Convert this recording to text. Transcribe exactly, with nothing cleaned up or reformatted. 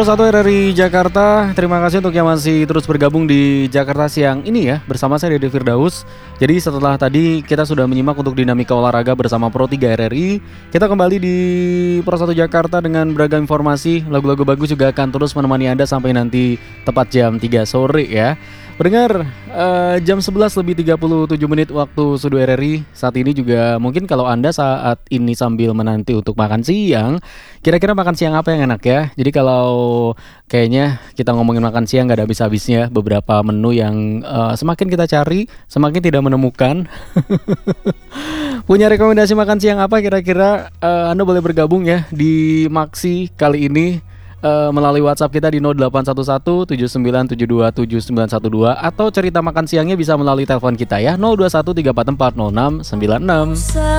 Satu R R I Jakarta, terima kasih untuk yang masih terus bergabung di Jakarta siang ini ya. Bersama saya Dede Firdaus. Jadi setelah tadi kita sudah menyimak untuk dinamika olahraga bersama Pro tiga R R I, kita kembali di Pro satu Jakarta dengan beragam informasi. Lagu-lagu bagus juga akan terus menemani Anda sampai nanti tepat jam tiga sore ya. Pendengar, uh, jam sebelas lebih tiga puluh tujuh menit waktu Studio R R I. Saat ini juga mungkin kalau Anda saat ini sambil menanti untuk makan siang, kira-kira makan siang apa yang enak ya? Jadi kalau kayaknya kita ngomongin makan siang gak ada habis-habisnya. Beberapa menu yang uh, semakin kita cari, semakin tidak menemukan. Punya rekomendasi makan siang apa kira-kira? Uh, Anda boleh bergabung ya di Maksi kali ini. Uh, melalui WhatsApp kita di nol delapan satu satu tujuh sembilan tujuh dua tujuh sembilan satu dua atau cerita makan siangnya bisa melalui telepon kita ya nol dua satu tiga empat empat nol enam sembilan enam.